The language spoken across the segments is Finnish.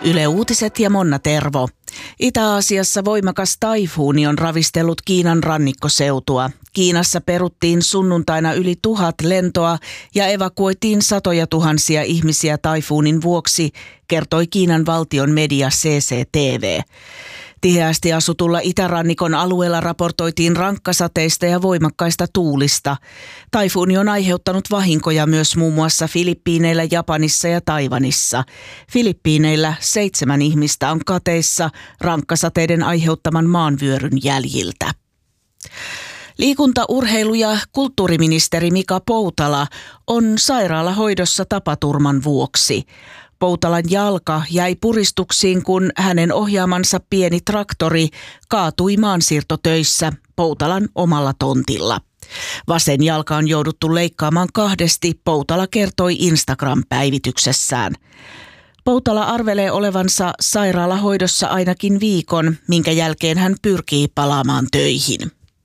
Yle Uutiset ja Monna Tervo. Itä-Aasiassa voimakas taifuuni on ravistellut Kiinan rannikkoseutua. Kiinassa peruttiin sunnuntaina yli 1000 lentoa ja evakuoitiin satoja tuhansia ihmisiä taifuunin vuoksi, kertoi Kiinan valtion media CCTV. Tiheästi asutulla itärannikon alueella raportoitiin rankkasateista ja voimakkaista tuulista. Taifuuni on aiheuttanut vahinkoja myös muun muassa Filippiineillä, Japanissa ja Taiwanissa. Filippiineillä 7 ihmistä on kateissa rankkasateiden aiheuttaman maanvyöryn jäljiltä. Liikunta-, urheilu- ja kulttuuriministeri Mika Poutala on sairaalahoidossa tapaturman vuoksi. Poutalan jalka jäi puristuksiin, kun hänen ohjaamansa pieni traktori kaatui maansiirtotöissä Poutalan omalla tontilla. Vasen jalka on jouduttu leikkaamaan 2, Poutala kertoi Instagram-päivityksessään. Poutala arvelee olevansa sairaalahoidossa ainakin viikon, minkä jälkeen hän pyrkii palaamaan töihin.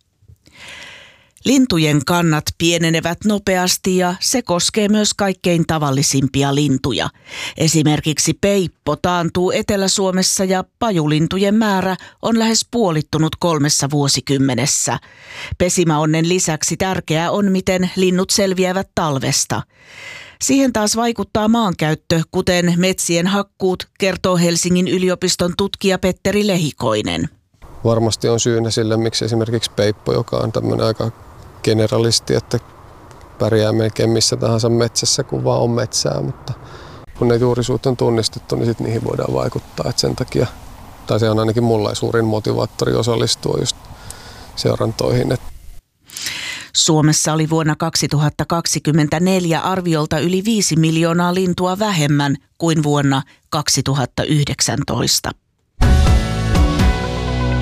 Lintujen kannat pienenevät nopeasti ja se koskee myös kaikkein tavallisimpia lintuja. Esimerkiksi peippo taantuu Etelä-Suomessa ja pajulintujen määrä on lähes puolittunut 3 vuosikymmenessä. Pesimäonnen lisäksi tärkeää on, miten linnut selviävät talvesta. Siihen taas vaikuttaa maankäyttö, kuten metsien hakkuut, kertoo Helsingin yliopiston tutkija Petteri Lehikoinen. Varmasti on syynä sille, miksi esimerkiksi peippo, joka on tämmöinen aika generalisti, että pärjää melkein missä tahansa metsässä, kun vaan on metsää, mutta kun ne juurisuut on tunnistettu, niin sitten niihin voidaan vaikuttaa. Et sen takia, tai se on ainakin mulla suurin motivaattori osallistua just seurantoihin. Suomessa oli vuonna 2024 arviolta yli 5 miljoonaa lintua vähemmän kuin vuonna 2019.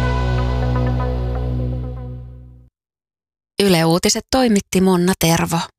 Yle Uutiset toimitti Monna Tervo.